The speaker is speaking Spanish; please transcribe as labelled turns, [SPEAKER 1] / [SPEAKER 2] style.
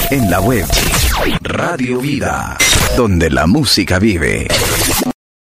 [SPEAKER 1] En la web, Radio Vida, donde la música vive.